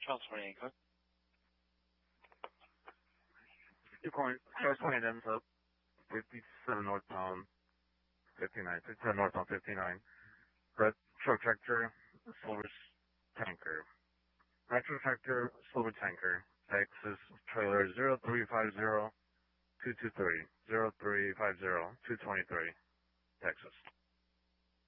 Transferring code. You're calling Charles 20 ends up 57 northbound 59. 57 northbound 59. Red truck tractor, silver tanker. Red truck tractor, silver tanker. Texas trailer 0350 223. 0350 223. Texas.